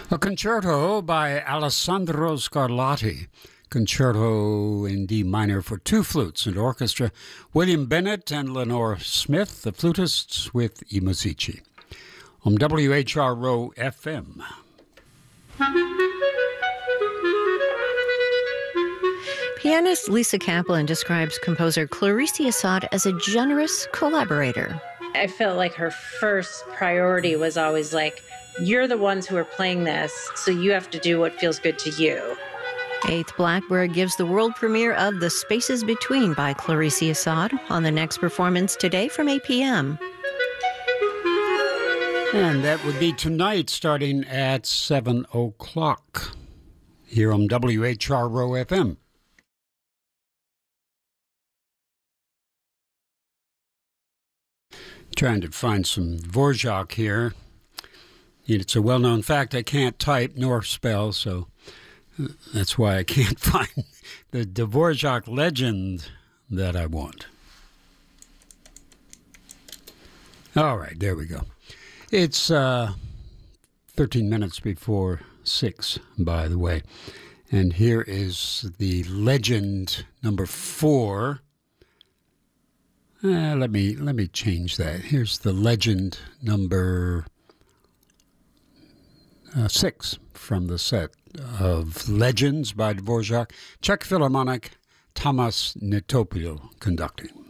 A concerto by Alessandro Scarlatti. Concerto in D minor for two flutes and orchestra. William Bennett and Lenore Smith, the flutists with I Musici. On WHRO FM. Pianist Lisa Kaplan describes composer Clarice Assad as a generous collaborator. I felt like her first priority was always like, you're the ones who are playing this, so you have to do what feels good to you. Eighth Blackbird gives the world premiere of The Spaces Between by Clarice Assad on the next performance today from 8 p.m. And that would be tonight starting at 7 o'clock here on WHRO FM. Trying to find some Dvorak here. It's a well-known fact I can't type nor spell, so that's why I can't find the Dvorak legend that I want. All right, there we go. It's 13 minutes before 6, by the way. And here is the legend number 4. Let me change that. Here's the legend number 6 from the set of Legends by Dvorak. Czech Philharmonic, Tamas Netopil conducting.